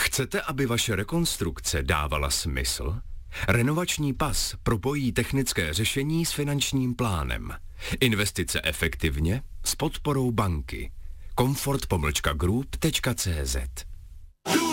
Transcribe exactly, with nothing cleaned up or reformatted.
Chcete, aby vaše rekonstrukce dávala smysl? Renovační pas propojí technické řešení s finančním plánem. Investice efektivně s podporou banky. Comfort pomlčka group tečka cé zet